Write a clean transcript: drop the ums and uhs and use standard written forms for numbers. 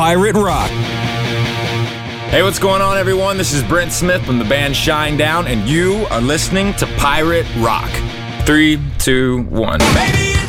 Pirate Rock. Hey, what's going on, everyone? This is Brent Smith from the band Shinedown, and you are listening to Pirate Rock. 3, 2, 1. Baby,